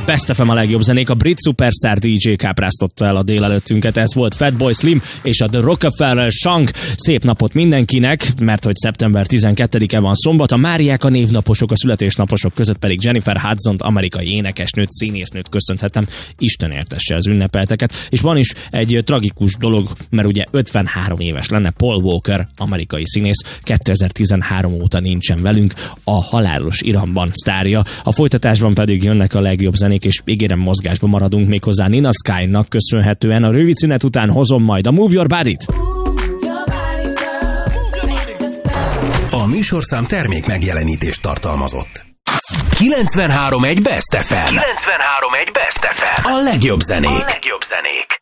Best FM a legjobb zenék. A brit superstar DJ kápráztotta el a délelőttünket. Ez volt Fatboy Slim és a The Rockefeller Song. Szép napot mindenkinek, mert hogy szeptember 12-e van szombat. A Máriák a névnaposok, a születésnaposok között pedig Jennifer Hudson-t, amerikai énekesnőt, színésznőt köszönhetem. Isten értesse az ünnepelteket. És van is egy tragikus dolog, mert ugye 53 éves lenne Paul Walker, amerikai színész. 2013 óta nincsen velünk, a halálos iramban sztárja. A folytatásban pedig jönnek a legjobb zenék, és ígérem, mozgásban maradunk, méghozzá Nina Sky-nak köszönhetően. A rövid szünet után hozom majd a Move Your Body-t. A műsorszám termék megjelenítést tartalmazott. 93.1 Best FM. 93.1 Best FM. A legjobb zenék.